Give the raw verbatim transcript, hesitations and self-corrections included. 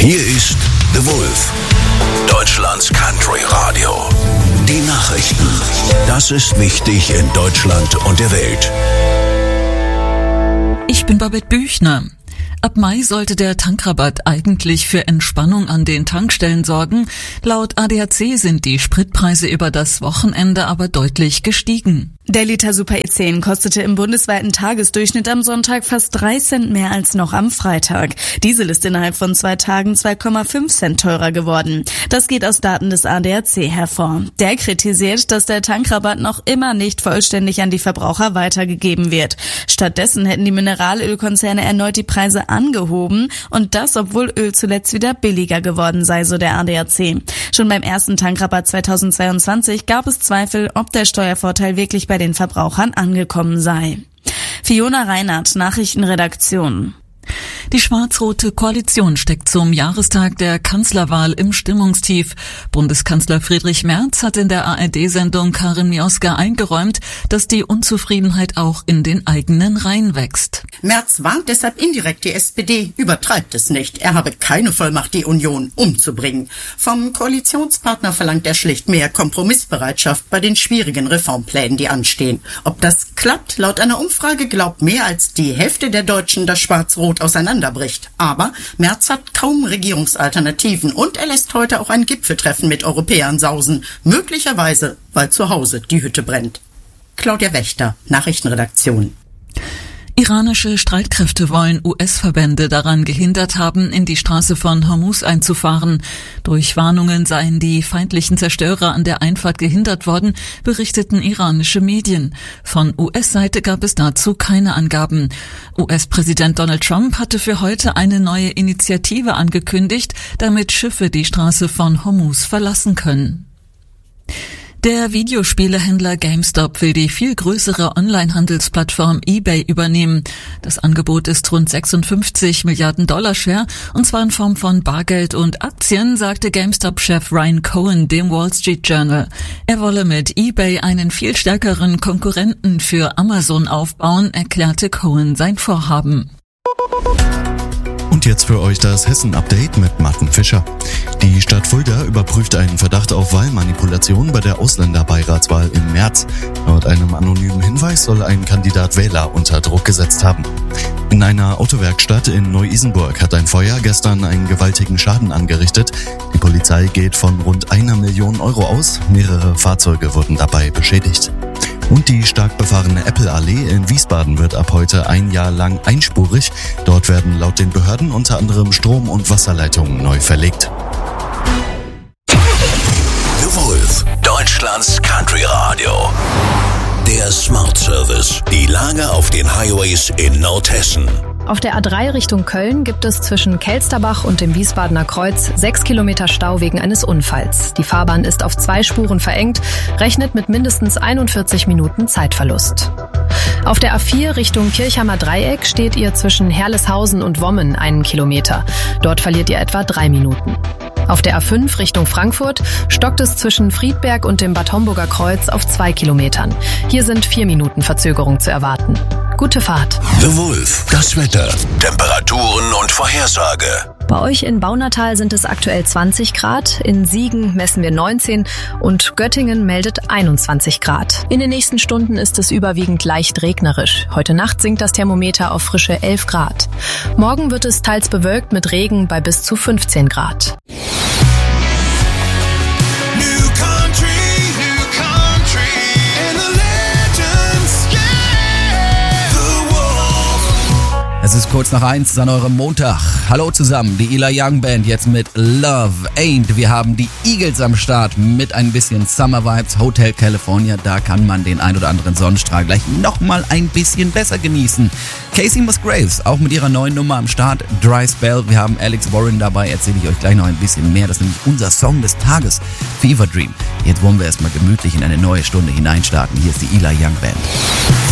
Hier ist The Wolf, Deutschlands Country Radio. Die Nachrichten. Das ist wichtig in Deutschland und der Welt. Ich bin Babette Büchner. Ab Mai sollte der Tankrabatt eigentlich für Entspannung an den Tankstellen sorgen. Laut A D A C sind die Spritpreise über das Wochenende aber deutlich gestiegen. Der Liter Super E zehn kostete im bundesweiten Tagesdurchschnitt am Sonntag fast drei Cent mehr als noch am Freitag. Diesel ist innerhalb von zwei Tagen zwei Komma fünf Cent teurer geworden. Das geht aus Daten des A D A C hervor. Der kritisiert, dass der Tankrabatt noch immer nicht vollständig an die Verbraucher weitergegeben wird. Stattdessen hätten die Mineralölkonzerne erneut die Preise angehoben und das, obwohl Öl zuletzt wieder billiger geworden sei, so der A D A C. Schon beim ersten Tankrabatt zweitausendzweiundzwanzig gab es Zweifel, ob der Steuervorteil wirklich bei den Verbrauchern angekommen sei. Fiona Reinhardt, Nachrichtenredaktion. Die schwarz-rote Koalition steckt zum Jahrestag der Kanzlerwahl im Stimmungstief. Bundeskanzler Friedrich Merz hat in der A R D-Sendung Karin Mioska eingeräumt, dass die Unzufriedenheit auch in den eigenen Reihen wächst. Merz warnt deshalb indirekt die S P D, übertreibt es nicht. Er habe keine Vollmacht, die Union umzubringen. Vom Koalitionspartner verlangt er schlicht mehr Kompromissbereitschaft bei den schwierigen Reformplänen, die anstehen. Ob das klappt? Laut einer Umfrage glaubt mehr als die Hälfte der Deutschen, dass Schwarz-Rot auseinanderbricht. Aber Merz hat kaum Regierungsalternativen und er lässt heute auch ein Gipfeltreffen mit Europäern sausen. Möglicherweise, weil zu Hause die Hütte brennt. Claudia Wächter, Nachrichtenredaktion. Iranische Streitkräfte wollen U S-Verbände daran gehindert haben, in die Straße von Hormuz einzufahren. Durch Warnungen seien die feindlichen Zerstörer an der Einfahrt gehindert worden, berichteten iranische Medien. Von U S-Seite gab es dazu keine Angaben. U S-Präsident Donald Trump hatte für heute eine neue Initiative angekündigt, damit Schiffe die Straße von Hormuz verlassen können. Der Videospielehändler GameStop will die viel größere Online-Handelsplattform eBay übernehmen. Das Angebot ist rund sechsundfünfzig Milliarden Dollar schwer, und zwar in Form von Bargeld und Aktien, sagte GameStop-Chef Ryan Cohen dem Wall Street Journal. Er wolle mit eBay einen viel stärkeren Konkurrenten für Amazon aufbauen, erklärte Cohen sein Vorhaben. Und jetzt für euch das Hessen-Update mit Martin Fischer. Die Stadt Fulda überprüft einen Verdacht auf Wahlmanipulation bei der Ausländerbeiratswahl im März. Laut einem anonymen Hinweis soll ein Kandidat Wähler unter Druck gesetzt haben. In einer Autowerkstatt in Neu-Isenburg hat ein Feuer gestern einen gewaltigen Schaden angerichtet. Die Polizei geht von rund einer Million Euro aus. Mehrere Fahrzeuge wurden dabei beschädigt. Und die stark befahrene Apple-Allee in Wiesbaden wird ab heute ein Jahr lang einspurig. Dort werden laut den Behörden unter anderem Strom- und Wasserleitungen neu verlegt. The Wolf, Deutschlands Country Radio. Der Smart Service. Die Lage auf den Highways in Nordhessen. Auf der A drei Richtung Köln gibt es zwischen Kelsterbach und dem Wiesbadener Kreuz sechs Kilometer Stau wegen eines Unfalls. Die Fahrbahn ist auf zwei Spuren verengt, rechnet mit mindestens einundvierzig Minuten Zeitverlust. Auf der A vier Richtung Kirchheimer Dreieck steht ihr zwischen Herleshausen und Wommen einen Kilometer. Dort verliert ihr etwa drei Minuten. Auf der A fünf Richtung Frankfurt stockt es zwischen Friedberg und dem Bad Homburger Kreuz auf zwei Kilometern. Hier sind vier Minuten Verzögerung zu erwarten. Gute Fahrt. The Wolf, das Wetter, Temperaturen und Vorhersage. Bei euch in Baunatal sind es aktuell zwanzig Grad, in Siegen messen wir neunzehn und Göttingen meldet einundzwanzig Grad. In den nächsten Stunden ist es überwiegend leicht regnerisch. Heute Nacht sinkt das Thermometer auf frische elf Grad. Morgen wird es teils bewölkt mit Regen bei bis zu fünfzehn Grad. Es ist kurz nach eins an eurem Montag. Hallo zusammen, die Eli Young Band jetzt mit Love Ain't. Wir haben die Eagles am Start mit ein bisschen Summer Vibes. Hotel California, da kann man den ein oder anderen Sonnenstrahl gleich nochmal ein bisschen besser genießen. Casey Musgraves, auch mit ihrer neuen Nummer am Start, Dry Spell. Wir haben Alex Warren dabei, erzähle ich euch gleich noch ein bisschen mehr. Das ist nämlich unser Song des Tages, Fever Dream. Jetzt wollen wir erstmal gemütlich in eine neue Stunde hineinstarten. Hier ist die Eli Young Band.